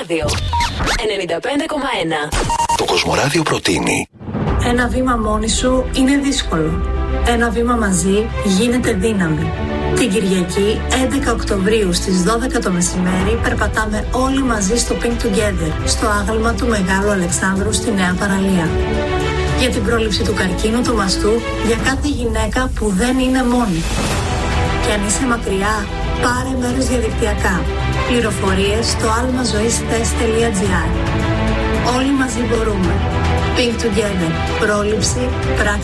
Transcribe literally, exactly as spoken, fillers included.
Κοσμοράδιο ενενήντα πέντε κόμμα ένα. Το Κοσμοράδιο προτείνει. Ένα βήμα μόνη σου είναι δύσκολο. Ένα βήμα μαζί γίνεται δύναμη. Την Κυριακή έντεκα Οκτωβρίου στις δώδεκα το μεσημέρι περπατάμε όλοι μαζί στο Pink Together, στο άγαλμα του Μεγάλου Αλεξάνδρου στη Νέα Παραλία. Για την πρόληψη του καρκίνου του μαστού, για κάθε γυναίκα που δεν είναι μόνη. Και αν είσαι μακριά, πάρε μέρος διαδικτυακά. Πληροφορίες στο almazoistest τελεία gr. Όλοι μαζί μπορούμε. Pink Together. Πρόληψη, πράξη.